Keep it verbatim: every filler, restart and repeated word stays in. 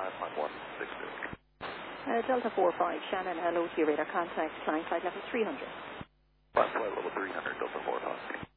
five, Mach one six two. Uh, Delta four five, Shannon, hello to your radar contact, flying flight level three hundred. Flight level three hundred, Delta four five.